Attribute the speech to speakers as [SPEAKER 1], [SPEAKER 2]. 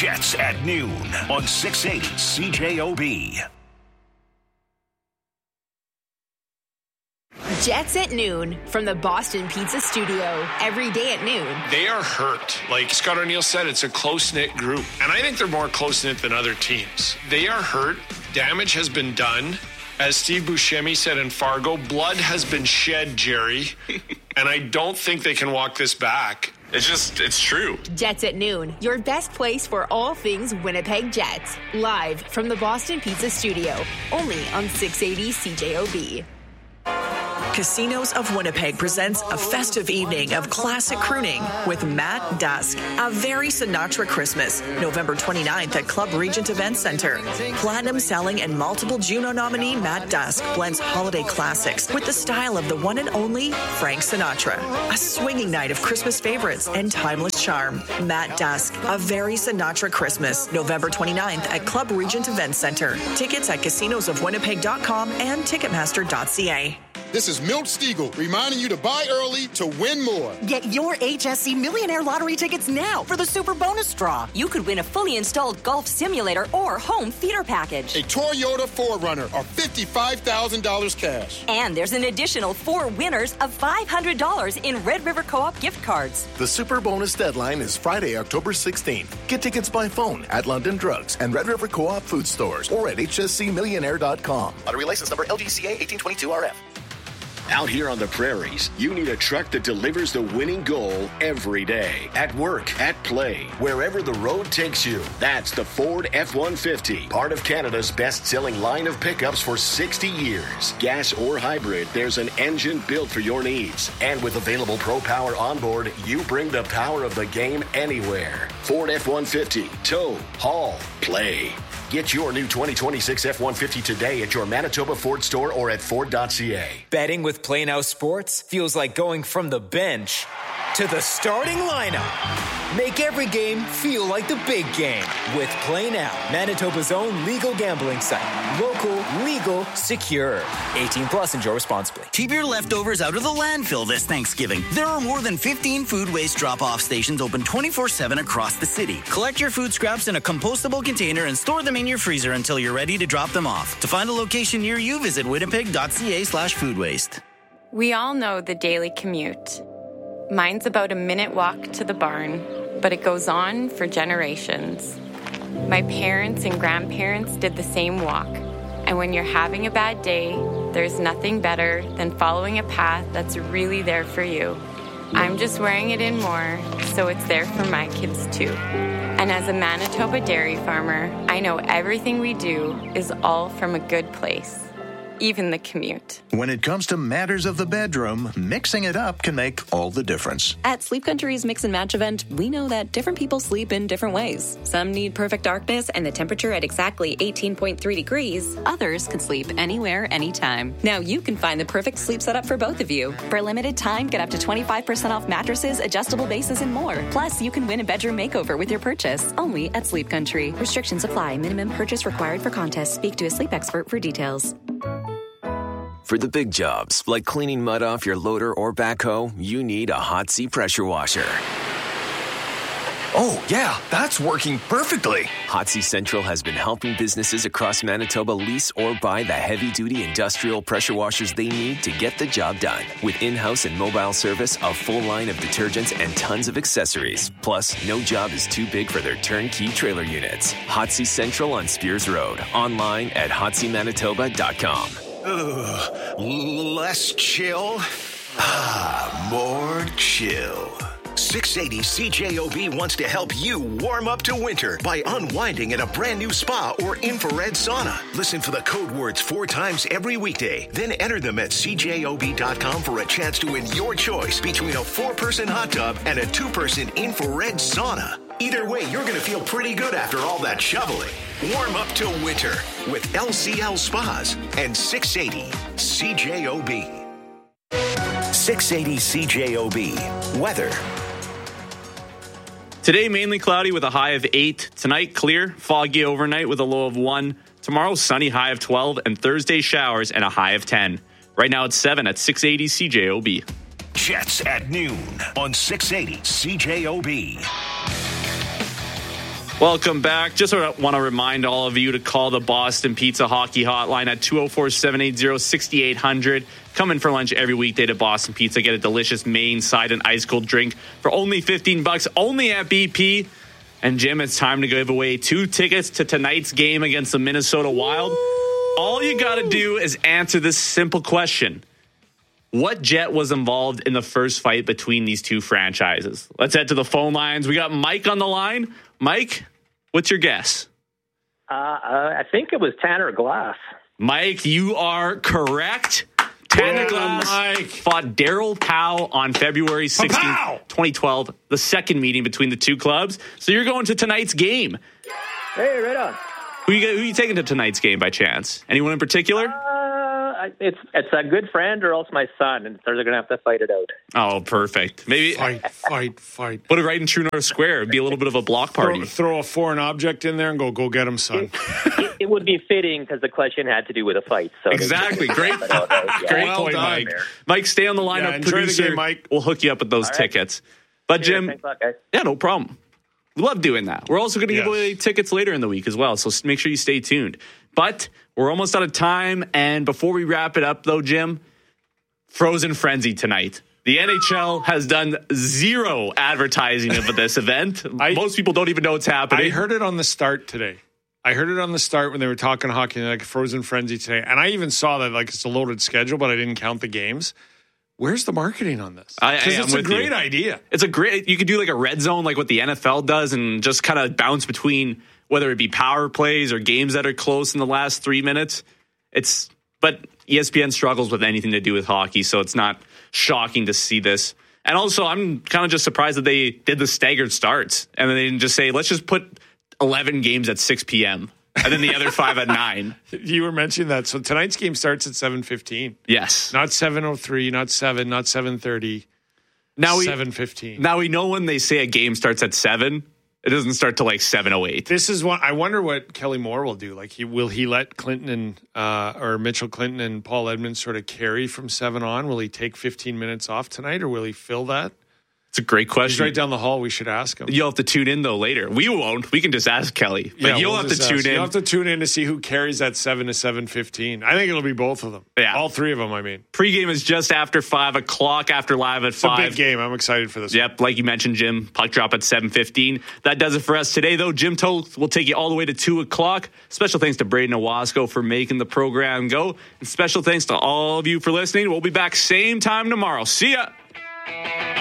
[SPEAKER 1] Jets at noon on 680 CJOB.
[SPEAKER 2] Jets at noon from the Boston Pizza Studio. Every day at noon.
[SPEAKER 3] They are hurt. Like Scott O'Neill said, it's a close-knit group. And I think they're more close-knit than other teams. They are hurt. Damage has been done. As Steve Buscemi said in Fargo, blood has been shed, Jerry. And I don't think they can walk this back. It's true.
[SPEAKER 2] Jets at noon, your best place for all things Winnipeg Jets. Live from the Boston Pizza Studio. Only on 680 CJOB.
[SPEAKER 4] Casinos of Winnipeg presents a festive evening of classic crooning with Matt Dusk. A very Sinatra Christmas, November 29th at Club Regent Event Center. Platinum selling and multiple Juno nominee Matt Dusk blends holiday classics with the style of the one and only Frank Sinatra. A swinging night of Christmas favorites and timeless charm. Matt Dusk, a very Sinatra Christmas, November 29th at Club Regent Event Center. Tickets at casinosofwinnipeg.com and ticketmaster.ca.
[SPEAKER 5] This is Milt Stiegel reminding you to buy early to win more.
[SPEAKER 6] Get your HSC Millionaire Lottery tickets now for the Super Bonus Draw. You could win a fully installed golf simulator or home theater package.
[SPEAKER 5] A Toyota 4Runner or $55,000 cash.
[SPEAKER 6] And there's an additional 4 winners of $500 in Red River Co-op gift cards.
[SPEAKER 7] The Super Bonus deadline is Friday, October 16th. Get tickets by phone at London Drugs and Red River Co-op food stores or at hscmillionaire.com.
[SPEAKER 8] Lottery license number LGCA 1822RF.
[SPEAKER 1] Out here on the prairies, you need a truck that delivers the winning goal every day. At work, at play, wherever the road takes you. That's the Ford F-150, part of Canada's best-selling line of pickups for 60 years. Gas or hybrid, there's an engine built for your needs. And with available Pro Power onboard, you bring the power of the game anywhere. Ford F-150, tow, haul, play. Get your new 2026 F-150 today at your Manitoba Ford store or at Ford.ca.
[SPEAKER 9] Betting with Play Now Sports feels like going from the bench to the starting lineup. Make every game feel like the big game with Play Now, Manitoba's own legal gambling site. Local, legal, secure. 18 plus, enjoy responsibly.
[SPEAKER 10] Keep your leftovers out of the landfill this Thanksgiving. There are more than 15 food waste drop-off stations open 24/7 across the city. Collect your food scraps in a compostable container and store them in your freezer until you're ready to drop them off. To find a location near you, visit winnipeg.ca/food waste.
[SPEAKER 11] We all know the daily commute. Mine's about a minute walk to the barn, but it goes on for generations. My parents and grandparents did the same walk. And when you're having a bad day, there's nothing better than following a path that's really there for you. I'm just wearing it in more, so it's there for my kids too. And as a Manitoba dairy farmer, I know everything we do is all from a good place. Even the commute.
[SPEAKER 12] When it comes to matters of the bedroom, mixing it up can make all the difference.
[SPEAKER 13] At Sleep Country's Mix and Match event, we know that different people sleep in different ways. Some need perfect darkness and the temperature at exactly 18.3 degrees. Others can sleep anywhere, anytime. Now you can find the perfect sleep setup for both of you. For a limited time, get up to 25% off mattresses, adjustable bases, and more. Plus, you can win a bedroom makeover with your purchase. Only at Sleep Country. Restrictions apply. Minimum purchase required for contest. Speak to a sleep expert for details.
[SPEAKER 14] For the big jobs, like cleaning mud off your loader or backhoe, you need a Hot Sea pressure washer.
[SPEAKER 15] Oh, yeah, that's working perfectly.
[SPEAKER 14] Hot Sea Central has been helping businesses across Manitoba lease or buy the heavy-duty industrial pressure washers they need to get the job done. With in-house and mobile service, a full line of detergents, and tons of accessories. Plus, no job is too big for their turnkey trailer units. Hot Sea Central on Spears Road. Online at hotseamanitoba.com.
[SPEAKER 1] Less chill, more chill. 680 CJOB wants to help you warm up to winter by unwinding in a brand new spa or infrared sauna. Listen for the code words 4 times every weekday. Then enter them at CJOB.com for a chance to win your choice between a 4-person hot tub and a 2-person infrared sauna. Either way, you're going to feel pretty good after all that shoveling. Warm up to winter with LCL Spas and 680 CJOB. 680 CJOB. Weather.
[SPEAKER 16] Today, mainly cloudy with a high of 8. Tonight, clear, foggy overnight with a low of 1. Tomorrow, sunny, high of 12. And Thursday, showers and a high of 10. Right now, it's 7 at 680 CJOB.
[SPEAKER 1] Jets at noon on 680 CJOB.
[SPEAKER 16] Welcome back. Just want to remind all of you to call the Boston Pizza Hockey Hotline at 204-780-6800. Come in for lunch every weekday to Boston Pizza. Get a delicious main, side, and ice cold drink for only $15, only at BP. And Jim, it's time to give away 2 tickets to tonight's game against the Minnesota Wild. All you got to do is answer this simple question. What Jet was involved in the first fight between these two franchises? Let's head to the phone lines. We got Mike on the line. Mike, what's your guess?
[SPEAKER 17] I think it was Tanner Glass.
[SPEAKER 16] Mike, you are correct. Tanner Glass fought Daryl Powell on February 16th, 2012, the second meeting between the two clubs. So you're going to tonight's game.
[SPEAKER 17] Hey, right on.
[SPEAKER 16] Who you taking to tonight's game by chance? Anyone in particular?
[SPEAKER 17] It's a good friend or else my son, and they're going to have to fight it out.
[SPEAKER 16] Oh, perfect. Maybe
[SPEAKER 3] Fight.
[SPEAKER 16] Put it right in True North Square. It'd be a little bit of a block party.
[SPEAKER 3] Throw a foreign object in there and go get him, son.
[SPEAKER 17] It would be fitting because the question had to do with a fight. So
[SPEAKER 16] exactly. Great point, Mike. Mike, stay on the line.
[SPEAKER 3] Yeah, enjoy the game, Mike.
[SPEAKER 16] We'll hook you up with those tickets. But
[SPEAKER 17] Cheers,
[SPEAKER 16] Jim,
[SPEAKER 17] thanks a lot, guys.
[SPEAKER 16] Yeah, no problem. We love doing that. We're also going to give away tickets later in the week as well, so make sure you stay tuned. But we're almost out of time, and before we wrap it up, though, Jim, Frozen Frenzy tonight. The NHL has done zero advertising of this event. Most people don't even know it's happening.
[SPEAKER 3] I heard it on the start today. I heard it on the start when they were talking hockey, like Frozen Frenzy today. And I even saw that it's a loaded schedule, but I didn't count the games. Where's the marketing on this? Because it's a great idea.
[SPEAKER 16] It's you could do like a red zone like what the NFL does and just kind of bounce between whether it be power plays or games that are close in the last 3 minutes. But ESPN struggles with anything to do with hockey, so it's not shocking to see this. And also, I'm kind of just surprised that they did the staggered starts and then they didn't just say, let's just put 11 games at 6 p.m. and then the other 5 at 9.
[SPEAKER 3] You were mentioning that. So tonight's game starts at 7:15.
[SPEAKER 16] Yes.
[SPEAKER 3] Not 7:03, not 7, not 7:30.
[SPEAKER 16] Now
[SPEAKER 3] 7:15.
[SPEAKER 16] Now we know when they say a game starts at 7, it doesn't start till like 7:08.
[SPEAKER 3] This is what I wonder what Kelly Moore will do. Will he let Clinton and or Mitchell Clinton and Paul Edmonds sort of carry from 7 on? Will he take 15 minutes off tonight, or will he fill that?
[SPEAKER 16] It's a great question.
[SPEAKER 3] He's right down the hall. We should ask him.
[SPEAKER 16] You'll have to tune in, though, later. We won't. We can just ask Kelly. But you'll have to tune in.
[SPEAKER 3] You'll have to tune in to see who carries that 7 to 7:15. I think it'll be both of them.
[SPEAKER 16] Yeah.
[SPEAKER 3] All 3 of them, I mean.
[SPEAKER 16] Pregame is just after 5 o'clock, after live at 5.
[SPEAKER 3] It's a big game. I'm excited for this.
[SPEAKER 16] Yep, like you mentioned, Jim. Puck drop at 7:15. That does it for us today, though. Jim Toth will take you all the way to 2 o'clock. Special thanks to Braden Owasco for making the program go. And special thanks to all of you for listening. We'll be back same time tomorrow. See ya.